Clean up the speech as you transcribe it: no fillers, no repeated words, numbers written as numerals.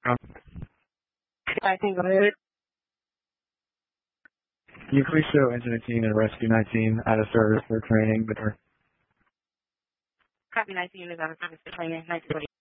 I can go ahead. Can you please show Engine 18 and Rescue 19 out of service for training? Copy 19 is out of service for training. 19